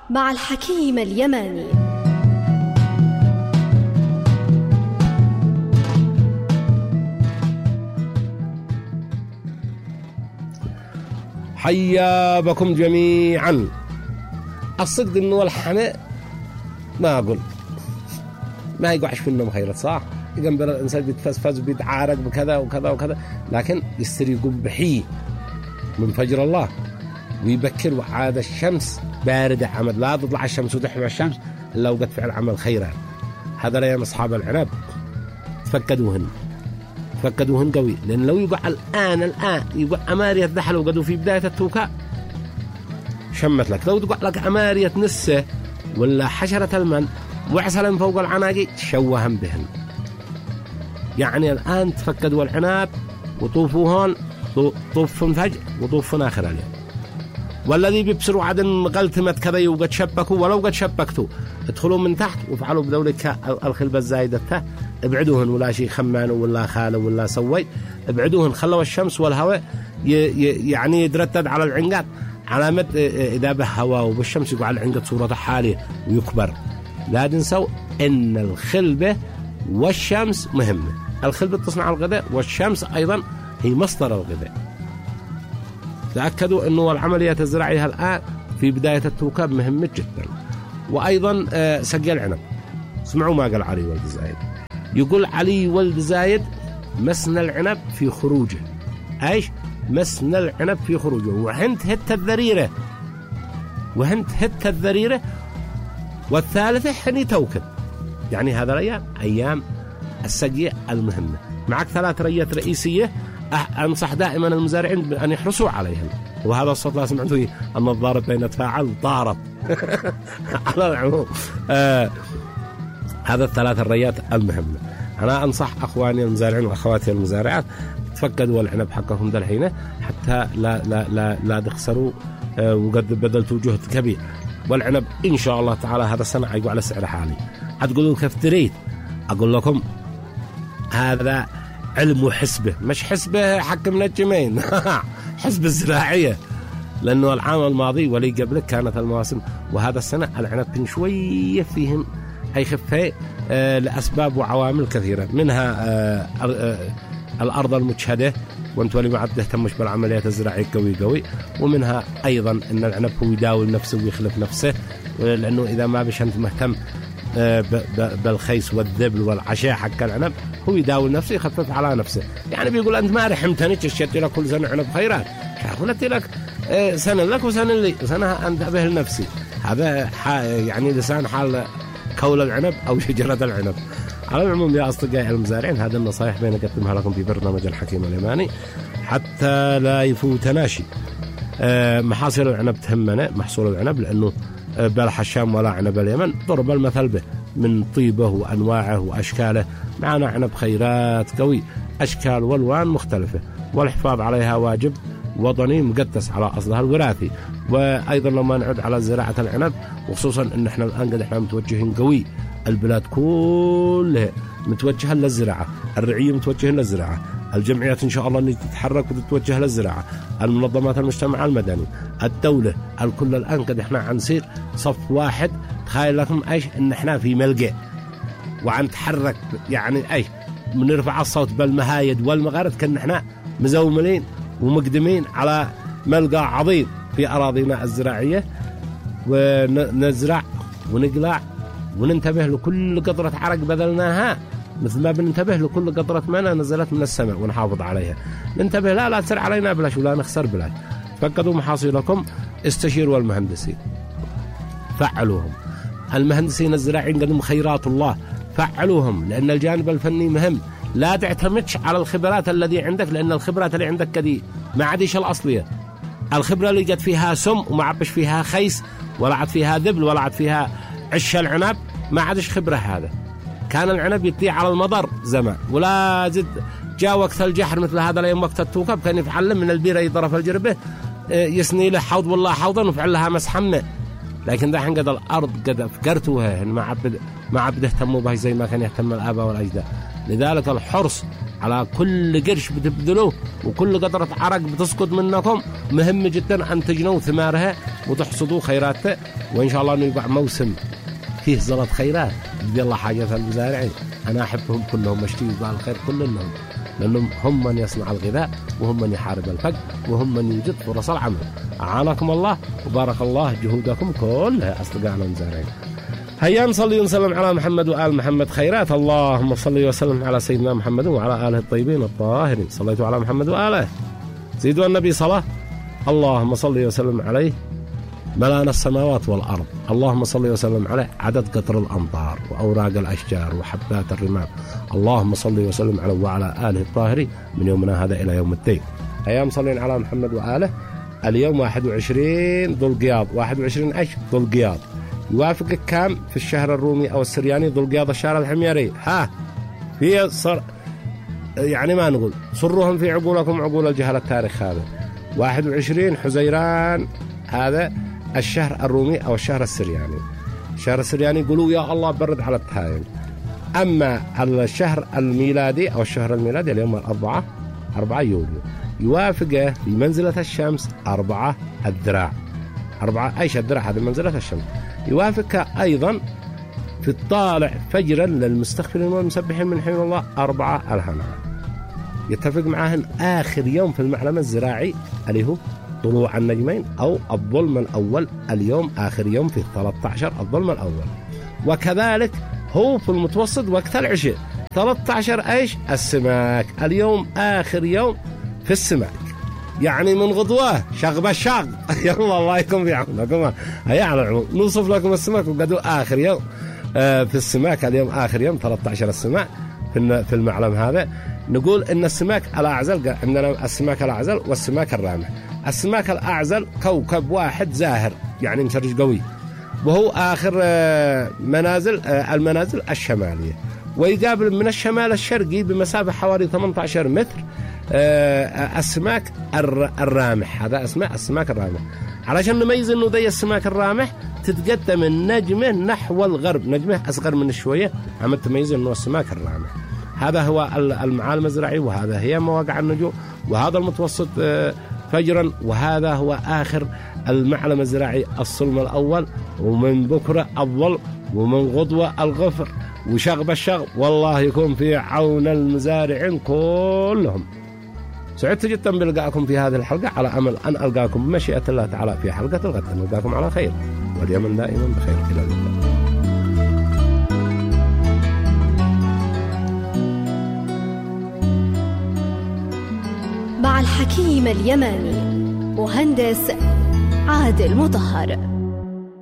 مع الحكيم اليماني. حيا بكم جميعا. الصدق انه الحناء ما اقول ما يقعش في النوم خيرت صح، جنب الانسان بيتفزفز وبيتعارك بكذا وكذا وكذا، لكن يستري يقوم بحي من فجر الله ويبكر، وعاد الشمس باردة عمد، لا تطلع الشمس وتحمى الشمس إلا وقد فعل عمل خيرا. هذا رأي أصحاب العنب تفكدوهن قوي، لأن لو يقع الآن يقع أمارية ذحل وقدوا في بداية التوكاء شمت لك، لو تقع لك أمارية نسة ولا حشرة المن وعسلا فوق العناقي شوهم بهن. يعني الآن تفكدوا العنب وطوفوهن، طوفهم فجأة وطوفهم آخر اليوم. والذي بيبصروا عدن غلتمت كذا وقد شبكوا، ولو قد شبكتوا ادخلوا من تحت وفعلوا بذولك الخلبة الزايدة ابعدوهن، ولا شيء خمانوا ولا خالوا ولا سوي، ابعدوهن، خلوا الشمس والهواء يعني يتردد على العنقات علامة إذا به هواء وبالشمس يقع العنقة صورة حالية ويكبر. لا تنسوا إن الخلبة والشمس مهمة، الخلبة تصنع الغذاء والشمس أيضا هي مصدر الغذاء. تأكدوا أنه العملية الزراعية الآن في بداية التوكاب مهمة جدا. وأيضا سقي العنب، سمعوا ما قال علي ولد زايد، يقول علي ولد زايد مسنا العنب في خروجه، ايش مسنا العنب في خروجه، وهنت هت الذريرة والثالثة حني توكب. يعني هذا أيام السقي المهمة. معك 3 ريات رئيسية أنصح دائما المزارعين أن يحرصوا عليهم، وهذا الصوت لا سمعتوا أن الضارب بين تفاعل ضارب على العموم. هذا 3 الريات المهمة. أنا أنصح أخواني المزارعين وأخواتي المزارعات تفقدوا العنب حقهم ذا الحين حتى لا تخسروا، وقد بذلتوا جهد كبير. والعنب إن شاء الله تعالى هذا السنة يقع على سعر حالي. هتقولوا كيف تريد؟ أقول لكم هذا علم وحسبة، مش حسبة حق منجمين حسبة زراعية، لأنه العام الماضي ولي قبله كانت المواسم، وهذا السنة العنب شوية فيهم أي خفة لأسباب وعوامل كثيرة، منها الأرض المجهدة وانت ولي ما عاد تهتمش بالعمليات الزراعية قوي، ومنها أيضا أن العنب هو يداول نفسه ويخلف نفسه، لأنه إذا ما بش أنت مهتم بالخيس والذبل والعشاء حق العنب هو يداول نفسه يخفف على نفسه. يعني بيقول أنت ما رحمتني تشتت لك كل سنة عنب خيرات، قلت لك سنة لك وسنة لي، سنة أنتبه لنفسي. هذا يعني لسان حال كول العنب أو شجرة العنب. على العموم يا أصدقائي المزارعين، هذه النصائح بين أقدمها لكم في برنامج الحكيم اليماني حتى لا يفوتنا شيء. محاصيل العنب تهمنا، محصول العنب، لأنه بلح الشام ولا عنب اليمن ضرب المثل به من طيبه وأنواعه وأشكاله. معنا عنب خيرات قوي، أشكال والوان مختلفة، والحفاظ عليها واجب وطني مقدس على أصلها الوراثي. وأيضا لما نعد على زراعة العنب، وخصوصا أن احنا الآن قد احنا متوجهين قوي، البلاد كلها متوجهة للزراعة، الرعية متوجهة للزراعة، الجمعيات إن شاء الله أن تتحرك وتتوجه للزراعة، المنظمات المجتمع المدني، الدولة، الكل الآن قد احنا عنصير صف واحد. تخيل لكم ايش ان احنا في ملقى وعن تحرك، يعني ايش بنرفع الصوت بالمهايد والمغارد كأن احنا مزوملين ومقدمين على ملقى عظيم في أراضينا الزراعية، ونزرع ونقلع وننتبه لكل قطرة عرق بذلناها، مثل ما بننتبه لكل قطرة ماء نزلت من السماء ونحافظ عليها. ننتبه لا تسر علينا بلاش ولا نخسر بلاش. فقدوا محاصيلكم، استشيروا المهندسين، فعلوهم. المهندسين الزراعيين قدم خيرات الله، فعلوهم، لأن الجانب الفني مهم. لا تعتمدش على الخبرات الذي عندك، لأن الخبرات اللي عندك كدي ما عادش الأصلية. الخبرة اللي قد فيها سم وما عبش فيها خيس ولا عاد فيها ذبل ولا عاد فيها عش العنب، ما عادش خبرة. هذا كان العنب يطيع على المضر زمان، ولا زد جاء وقت الجحر مثل هذا اليوم وقت التوكب كان يفعل من البيرة يضرف الجربة يسني له حوض والله حوضا وفعل لها مسحمة. لكن دحين قد الأرض قد أفكرتوها، ما عبد اهتموا بها زي ما كان يهتم الآباء والأجداد. لذلك الحرص على كل قرش بتبذلوه وكل قطرة عرق بتسقط منكم مهم جدا أن تجنوا ثمارها وتحصدوا خيراتها، وإن شاء الله أنه يقع موسم فيه زلط خيرات بدي الله حاجة المزارعين. أنا أحبهم كلهم، أشتي يقع الخير كلهم، لأنهم هم من يصنع الغذاء وهم من يحارب الفقر وهم من يوجد فرص العمل. أعانكم الله وبارك الله جهودكم كلها أصدقائنا المزارعين. هيا نصلي ونسلم على محمد وآل محمد. خيرات اللهم صل وسلم على سيدنا محمد وعلى آله الطيبين الطاهرين. صليت على محمد وآله زيدوا النبي صلاة. اللهم صل وسلم عليه ملأنا السماوات والأرض. اللهم صل وسلم عليه عدد قطر الأمطار وأوراق الأشجار وحبات الرمال. اللهم صل وسلم عليه وعلى آله الطاهرين من يومنا هذا إلى يوم الدين. هيا مصلين على محمد وآله. اليوم 21 ذو القياض، 21 أيش ذو القياض، يوافق كام في الشهر الرومي أو السرياني ذو القياض الشهر الحميري. في صر يعني ما نقول صرهم في عقولكم عقول الجهل التاريخ. هذا 21 حزيران هذا الشهر الرومي أو الشهر السرياني. الشهر السرياني يقولوا يا الله برد على التهاين. أما الشهر الميلادي أو الشهر الميلادي اليوم 4 يوليو يوافقه في منزلة الشمس 4 الذراع. 4 أيش الذراع هذه منزلة الشمس. يوافق أيضا في الطالع فجرا للمستغفرين والمسبحين من حين الله 4 الهنا. يتفق معهن آخر يوم في المعلم الزراعي اللي هو طلوع النجمين أو الظلم الأول. اليوم آخر يوم في 13 الظلم الأول. وكذلك هو في المتوسط وقت العشاء 13 أيش السماك. اليوم آخر يوم في السماك، يعني من غضوة شغب الشغب. يلا الله يكون في عونكم. هيا على العموم نوصف لكم السماك وقدوا آخر يوم في السماك. اليوم آخر يوم 13 السماك في المعلم هذا. نقول إن السماك الأعزل عندنا السماك الأعزل والسماك الرامح. السماك الأعزل كوكب واحد زاهر يعني مسرج قوي، وهو آخر المنازل الشمالية، ويقابل من الشمال الشرقي بمسافة حوالي 18 متر السماك الرامح. هذا اسمه السماك الرامح. علشان نميز انه ذي السماك الرامح تتقدم النجمة نحو الغرب، نجمة أصغر من شوية عم تميز انه السماك الرامح. هذا هو المعالم الزراعي، وهذا هي مواقع النجوم، وهذا المتوسط فجرا، وهذا هو آخر المعلم الزراعي الصلم الأول. ومن بكرة الظل ومن غضوة الغفر وشغب الشغب. والله يكون في عون المزارعين كلهم. سعدت جدا بلقائكم في هذه الحلقة، على أمل أن ألقاكم بمشيئة الله تعالى في حلقة الغد. نلقاكم على خير واليمن دائما بخير. إلى اللقاء. مع الحكيم اليماني مهندس عادل مطهر.